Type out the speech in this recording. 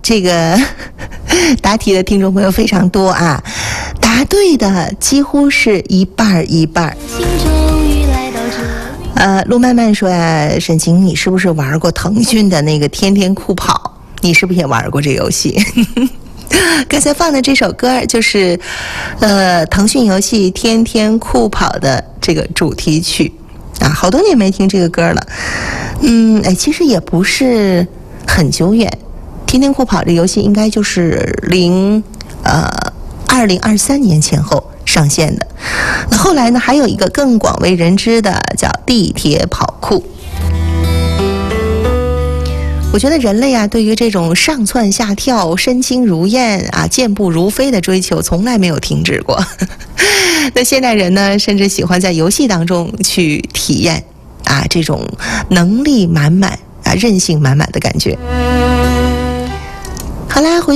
这个答题的听众朋友非常多啊，答对的几乎是一半一半。陆曼曼说呀，沈晴，你是不是玩过腾讯的那个天天酷跑？你是不是也玩过这游戏？刚才放的这首歌就是腾讯游戏天天酷跑的这个主题曲啊，好多年没听这个歌了。其实也不是很久远，天天酷跑这游戏应该就是2023年前后上线的。那后来呢，还有一个更广为人知的叫地铁跑酷。我觉得人类啊，对于这种上蹿下跳、身轻如燕啊、健步如飞的追求，从来没有停止过。那现代人呢，甚至喜欢在游戏当中去体验啊这种能力满满啊、韧性满满的感觉。好啦，回